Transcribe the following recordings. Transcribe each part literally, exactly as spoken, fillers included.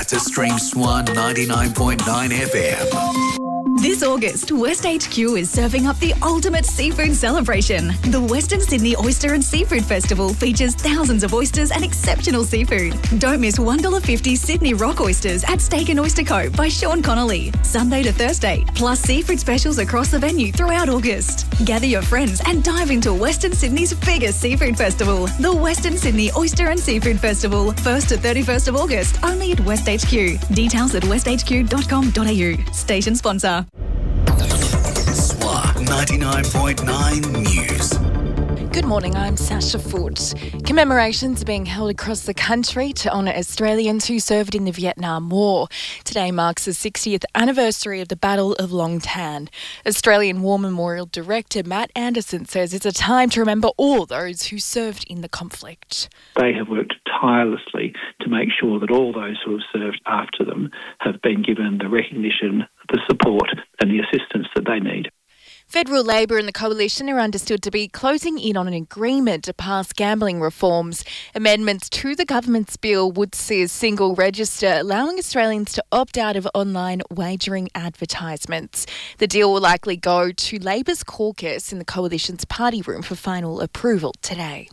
to stream Swan ninety-nine point nine F M. This August, West H Q is serving up the ultimate seafood celebration. The Western Sydney Oyster and Seafood Festival features thousands of oysters and exceptional seafood. Don't miss one dollar fifty Sydney Rock Oysters at Steak and Oyster Co. by Sean Connolly, Sunday to Thursday, plus seafood specials across the venue throughout August. Gather your friends and dive into Western Sydney's biggest seafood festival, the Western Sydney Oyster and Seafood Festival, first to thirty-first of August, only at West H Q. Details at west h q dot com dot a u. Station sponsor. Swan ninety-nine point nine News. Good morning, I'm Sasha Foote. Commemorations are being held across the country to honour Australians who served in the Vietnam War. Today marks the sixtieth anniversary of the Battle of Long Tan. Australian War Memorial Director Matt Anderson says it's a time to remember all those who served in the conflict. They have worked tirelessly to make sure that all those who have served after them have been given the recognition, the support and the assistance that they need. Federal Labor and the Coalition are understood to be closing in on an agreement to pass gambling reforms. Amendments to the government's bill would see a single register, allowing Australians to opt out of online wagering advertisements. The deal will likely go to Labor's caucus in the Coalition's party room for final approval today.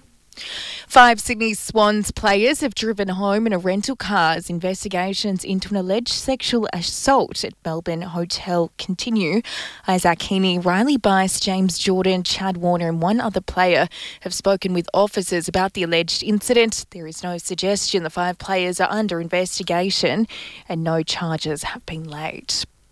Five Sydney Swans players have driven home in a rental car as investigations into an alleged sexual assault at Melbourne Hotel continue. Isaac Heaney, Riley Bice, James Jordan, Chad Warner and one other player have spoken with officers about the alleged incident. There is no suggestion the five players are under investigation and no charges have been laid.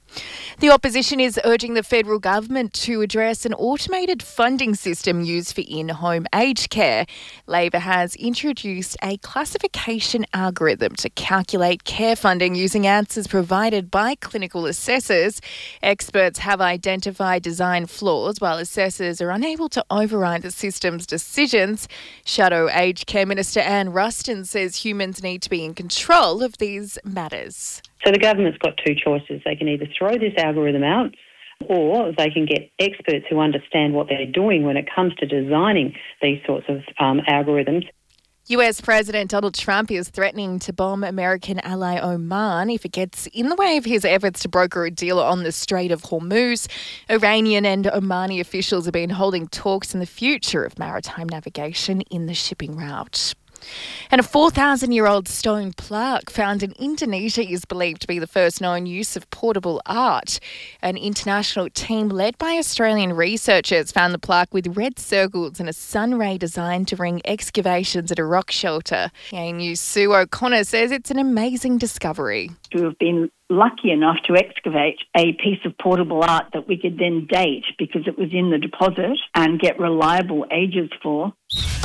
The opposition is urging the federal government to address an automated funding system used for in-home aged care. Labor has introduced a classification algorithm to calculate care funding using answers provided by clinical assessors. Experts have identified design flaws, while assessors are unable to override the system's decisions. Shadow Aged Care Minister Anne Ruston says humans need to be in control of these matters. So the government's got two choices. They can either throw this algorithm out or they can get experts who understand what they're doing when it comes to designing these sorts of um, algorithms. U S President Donald Trump is threatening to bomb American ally Oman if it gets in the way of his efforts to broker a deal on the Strait of Hormuz. Iranian and Omani officials have been holding talks on the future of maritime navigation in the shipping route. And a four thousand year old stone plaque found in Indonesia is believed to be the first known use of portable art. An international team led by Australian researchers found the plaque with red circles and a sun ray design to ring excavations at a rock shelter. A News Sue O'Connor says it's an amazing discovery. To have been lucky enough to excavate a piece of portable art that we could then date because it was in the deposit and get reliable ages for.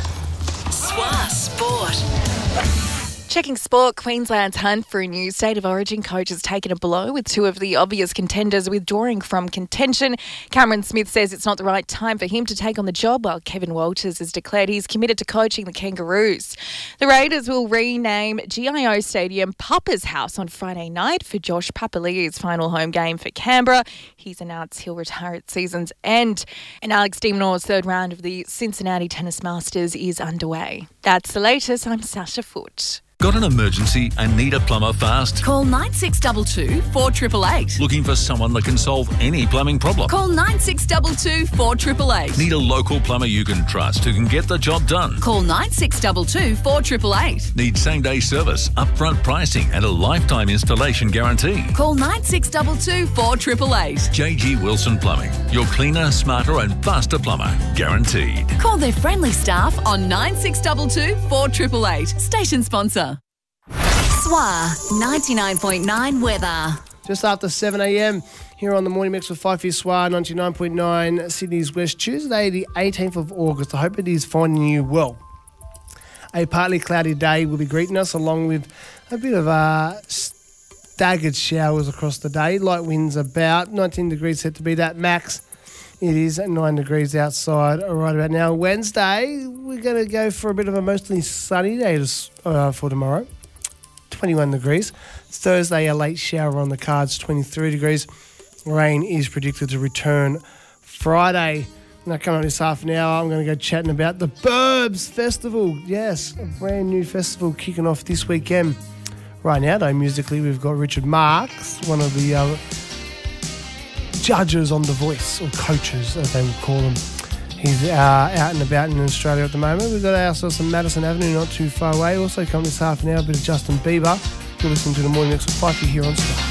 Swan Sport. Checking sport, Queensland's hunt for a new State of Origin coach has taken a blow, with two of the obvious contenders withdrawing from contention. Cameron Smith says it's not the right time for him to take on the job, while Kevin Walters has declared he's committed to coaching the Kangaroos. The Raiders will rename G I O Stadium Papa's House on Friday night for Josh Papali'i's final home game for Canberra. He's announced he'll retire at season's end. And Alex de Minaur's third round of the Cincinnati Tennis Masters is underway. That's the latest. I'm Sasha Foote. Got an emergency and need a plumber fast? Call nine six two two, four eight eight eight. Looking for someone that can solve any plumbing problem? Call nine six two two, four eight eight eight. Need a local plumber you can trust who can get the job done? Call nine six two two, four eight eight eight. Need same-day service, upfront pricing and a lifetime installation guarantee? Call nine six two two, four eight eight eight. J G Wilson Plumbing. Your cleaner, smarter and faster plumber. Guaranteed. Call their friendly staff on nine six two two, four eight eight eight. Station sponsor. S W A ninety-nine point nine weather. Just after seven a m here on the Morning Mix with Five S W A ninety-nine point nine Sydney's West, Tuesday the eighteenth of August. I hope it is finding you well. A partly cloudy day will be greeting us, along with a bit of uh, staggered showers across the day. Light winds about nineteen degrees set to be that max. It is at nine degrees outside right about now. Wednesday, we're going to go for a bit of a mostly sunny day uh, for tomorrow. twenty-one degrees. Thursday, a late shower on the cards, twenty-three degrees. Rain is predicted to return Friday. Now, coming up this half an hour, I'm going to go chatting about the Burbs Festival. Yes, a brand new festival kicking off this weekend. Right now, though, musically, we've got Richard Marx, one of the uh, judges on The Voice, or coaches, as they would call them. He's uh, out and about in Australia at the moment. We've got ourselves some Madison Avenue not too far away. Also, come this half an hour, a bit of Justin Bieber. You're listening to the Morning Mix with Fifey here on Star.